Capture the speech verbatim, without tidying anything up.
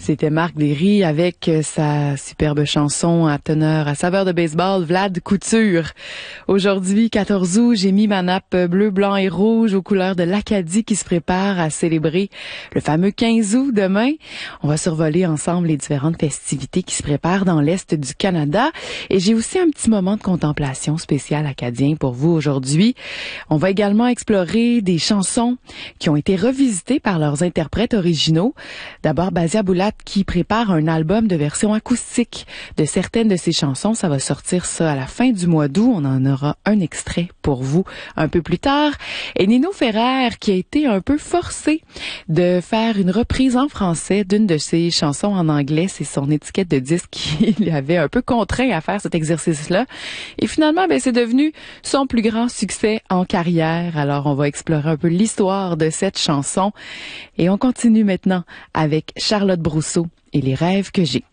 C'était Marc Derry avec sa superbe chanson à teneur à saveur de baseball, Vlad Couture. Aujourd'hui, quatorze août, j'ai mis ma nappe bleu, blanc et rouge aux couleurs de l'Acadie qui se prépare à célébrer le fameux quinze août demain. On va survoler ensemble les différentes festivités qui se préparent dans l'Est du Canada. Et j'ai aussi un petit moment de contemplation spécial acadien pour vous aujourd'hui. On va également explorer des chansons qui ont été revisitées par leurs interprètes originaux. D'abord, Basia Boulat qui prépare un album de version acoustique de certaines de ses chansons. Ça va sortir ça à la fin du mois d'août. On en aura un extrait pour vous un peu plus tard. Et Nino Ferrer qui a été un peu forcé de faire une reprise en français d'une de ses chansons en anglais. C'est son étiquette de disque qui l'avait un peu contraint à faire cet exercice-là. Et finalement, ben, c'est devenu son plus grand succès en carrière. Alors, on va explorer un peu l'histoire de cette chanson. Et on continue maintenant avec Charlotte Brousseau et les rêves que j'ai.